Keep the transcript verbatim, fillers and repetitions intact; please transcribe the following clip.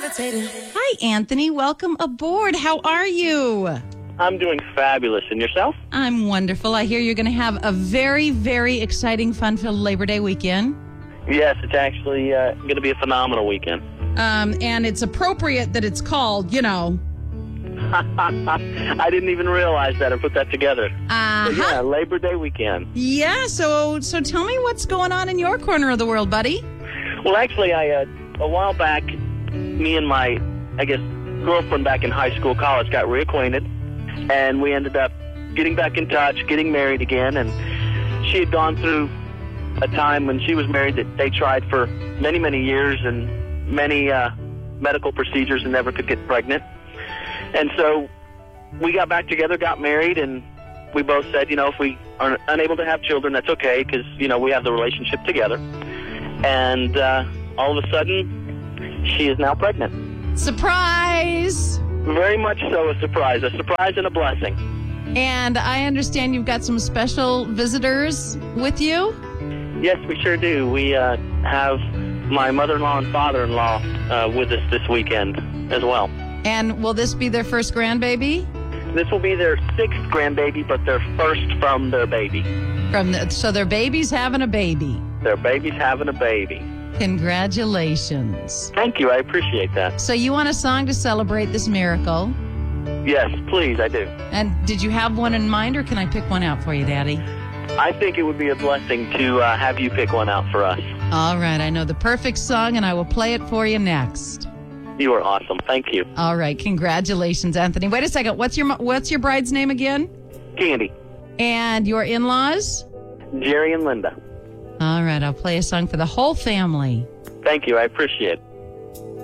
Hi, Anthony. Welcome aboard. How are you? I'm doing fabulous. And yourself? I'm wonderful. I hear you're going to have a very, very exciting, fun-filled Labor Day weekend. Yes, it's actually uh, going to be a phenomenal weekend. Um, and it's appropriate that it's called, you know. I didn't even realize that or put that together. Uh-huh. But yeah, Labor Day weekend. Yeah, so so tell me what's going on in your corner of the world, buddy. Well, actually, I uh, a while back, me and my, I guess, girlfriend back in high school, college, got reacquainted, and we ended up getting back in touch, getting married again, and she had gone through a time when she was married that they tried for many, many years and many uh, medical procedures and never could get pregnant. And so we got back together, got married, and we both said, you know, if we are unable to have children, that's okay, because, you know, we have the relationship together. And uh, all of a sudden, she is now pregnant. Surprise! Very much so a surprise. A surprise and a blessing. And I understand you've got some special visitors with you? Yes, we sure do. We uh, have my mother-in-law and father-in-law uh, with us this weekend as well. And will this be their first grandbaby? This will be their sixth grandbaby, but their first from their baby. From the, so their baby's having a baby. Their baby's having a baby. Congratulations. Thank you. I appreciate that. So you want a song to celebrate this miracle? Yes, please, I do. And did you have one in mind, or can I pick one out for you, Daddy? I think it would be a blessing to uh, have you pick one out for us. All right. I know the perfect song, and I will play it for you next. You are awesome. Thank you. All right. Congratulations, Anthony. Wait a second. What's your what's your bride's name again? Candy. And your in-laws? Jerry and Linda. All right. I'll play a song for the whole family. Thank you. I appreciate it.